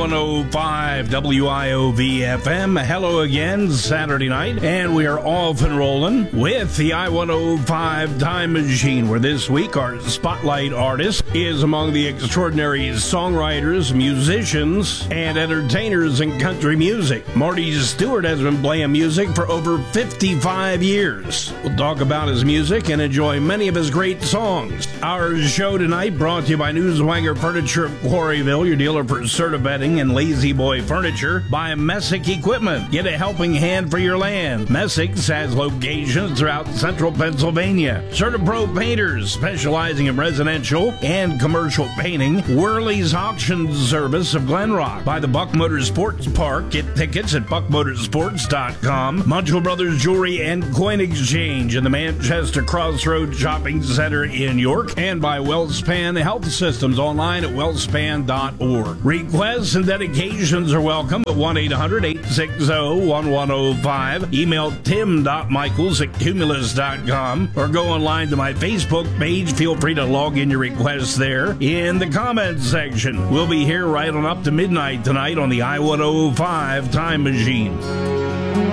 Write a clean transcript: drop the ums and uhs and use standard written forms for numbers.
I-105 WIOV-FM. Hello again, Saturday night, and we are off and rolling with the I-105 Time Machine, where this week our spotlight artist is among the extraordinary songwriters, musicians, and entertainers in country music. Marty Stewart has been playing music for over 55 years. We'll talk about his music and enjoy many of his great songs. Our show tonight brought to you by Newswanger Furniture of Quarryville, your dealer for Certibedding and Lazy Boy Furniture. By Messick Equipment. Get a helping hand for your land. Messick's has locations throughout central Pennsylvania. CertaPro Painters, specializing in residential and commercial painting. Whirly's Auction Service of Glenrock. By the Buck Motorsports Park. Get tickets at buckmotorsports.com. Munchell Brothers Jewelry and Coin Exchange in the Manchester Crossroads Shopping Center in York. And by WellSpan Health Systems, online at wellspan.org. Requests and dedications are welcome at 1-800-860-1105. Email tim.michaels@cumulus.com or go online to my Facebook page. Feel free to log in your requests there in the comments section. We'll be here right on up to midnight tonight on the I-105 Time Machine.